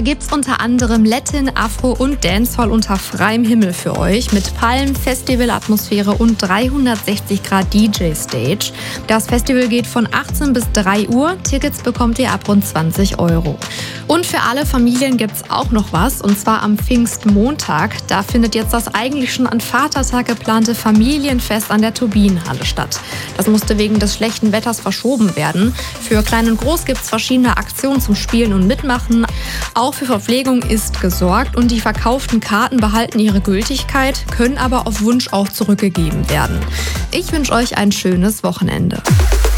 gibt's unter anderem Latin, Afro und Dancehall unter freiem Himmel für euch mit Palmen, Festivalatmosphäre und 360 Grad DJ-Stage. Das Festival geht von 18 bis 3 Uhr. Tickets bekommt ihr ab rund 20 €. Und für alle Familien gibt's auch noch was, und zwar am Pfingstmontag. Da findet jetzt das eigentlich schon an Vatertag geplante Familienfest an der Turbinenhalle statt. Das musste wegen des schlechten Wetters verschoben werden. Für Klein und Groß gibt's verschiedene Aktionen zum Spielen und Mitmachen. Auch für Verpflegung ist gesorgt und die verkauften Karten behalten ihre Gültigkeit, können aber auf Wunsch auch zurückgegeben werden. Ich wünsche euch ein schönes Wochenende.